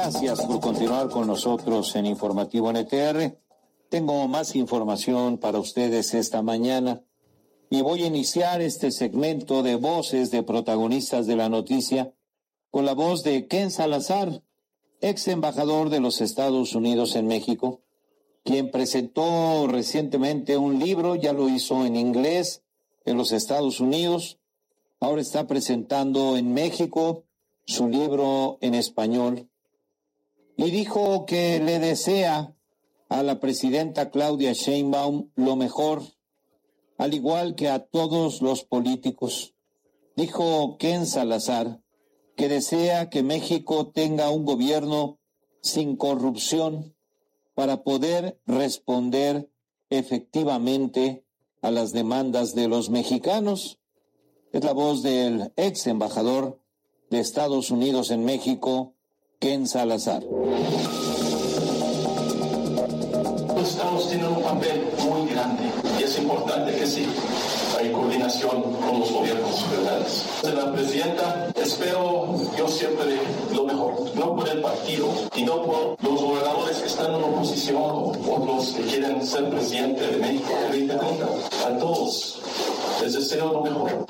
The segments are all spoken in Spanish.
Gracias por continuar con nosotros en Informativo NTR. Tengo más información para ustedes esta mañana y voy a iniciar este segmento de voces de protagonistas de la noticia con la voz de Ken Salazar, ex embajador de los Estados Unidos en México, quien presentó recientemente un libro, ya lo hizo en inglés en los Estados Unidos, ahora está presentando en México su libro en español, y dijo que le desea a la presidenta Claudia Sheinbaum lo mejor, al igual que a todos los políticos. Dijo Ken Salazar que desea que México tenga un gobierno sin corrupción para poder responder efectivamente a las demandas de los mexicanos. Es la voz del ex embajador de Estados Unidos en México, Ken Salazar. Estamos teniendo un papel muy grande y es importante que sí hay coordinación con los gobiernos federales. De la presidenta, espero yo siempre lo mejor, no por el partido y no por los gobernadores que están en oposición o por los que quieren ser presidente de México en 2030. A todos les deseo lo mejor.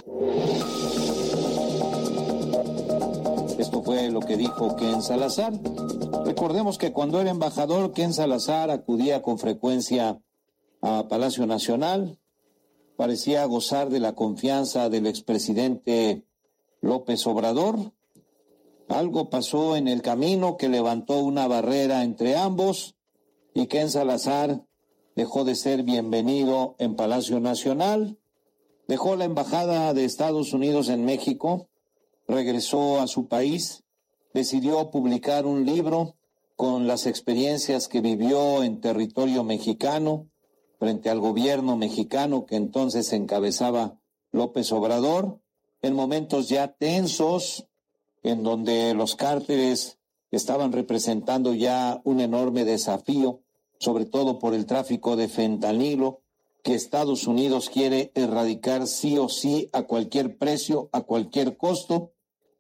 Esto fue lo que dijo Ken Salazar. Recordemos que cuando era embajador, Ken Salazar acudía con frecuencia a Palacio Nacional, parecía gozar de la confianza del expresidente López Obrador. Algo pasó en el camino que levantó una barrera entre ambos y Ken Salazar dejó de ser bienvenido en Palacio Nacional, dejó la embajada de Estados Unidos en México, regresó a su país, decidió publicar un libro con las experiencias que vivió en territorio mexicano frente al gobierno mexicano que entonces encabezaba López Obrador, en momentos ya tensos, en donde los cárteles estaban representando ya un enorme desafío, sobre todo por el tráfico de fentanilo, que Estados Unidos quiere erradicar sí o sí, a cualquier precio, a cualquier costo.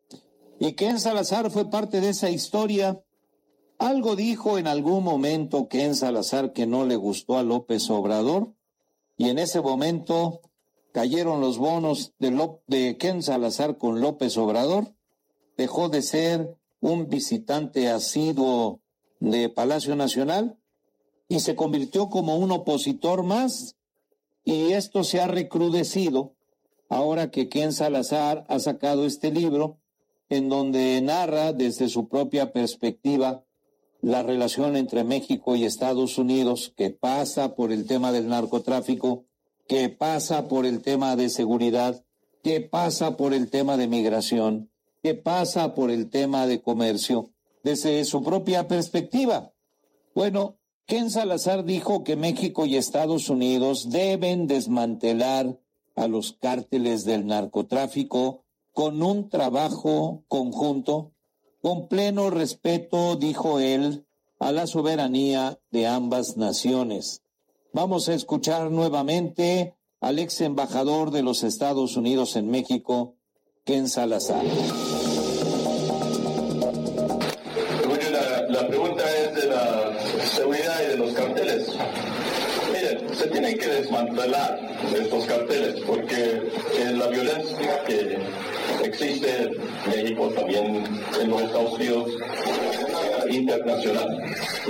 Y Ken Salazar fue parte de esa historia. Algo dijo en algún momento Ken Salazar que no le gustó a López Obrador, y en ese momento cayeron los bonos de Ken Salazar con López Obrador. Dejó de ser un visitante asiduo de Palacio Nacional y se convirtió como un opositor más, y esto se ha recrudecido ahora que Ken Salazar ha sacado este libro en donde narra desde su propia perspectiva la relación entre México y Estados Unidos, que pasa por el tema del narcotráfico, que pasa por el tema de seguridad, que pasa por el tema de migración, que pasa por el tema de comercio, desde su propia perspectiva. Bueno, Ken Salazar dijo que México y Estados Unidos deben desmantelar a los cárteles del narcotráfico con un trabajo conjunto, con pleno respeto, dijo él, a la soberanía de ambas naciones. Vamos a escuchar nuevamente al ex embajador de los Estados Unidos en México, Ken Salazar. La pregunta es de la seguridad y de los carteles. Miren, se tienen que desmantelar estos carteles porque la violencia que existe en México, también en los Estados Unidos, internacional.